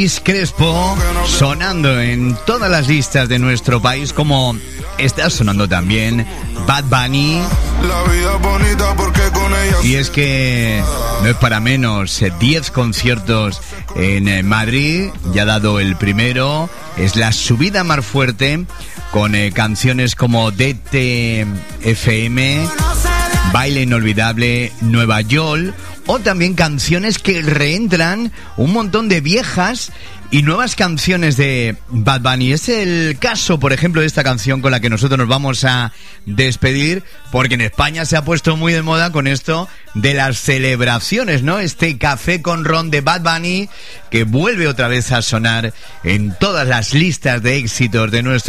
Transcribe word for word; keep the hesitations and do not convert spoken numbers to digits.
Crespo sonando en todas las listas de nuestro país, como está sonando también Bad Bunny. Y es que no es para menos, diez conciertos en Madrid, ya ha dado el primero, es la subida más fuerte, con eh, canciones como D T F M, Baile Inolvidable, Nueva York, o también canciones que reentran, un montón de viejas y nuevas canciones de Bad Bunny. Es el caso, por ejemplo, de esta canción con la que nosotros nos vamos a despedir, porque en España se ha puesto muy de moda con esto de las celebraciones, ¿no? Este Café con Ron de Bad Bunny, que vuelve otra vez a sonar en todas las listas de éxitos de nuestro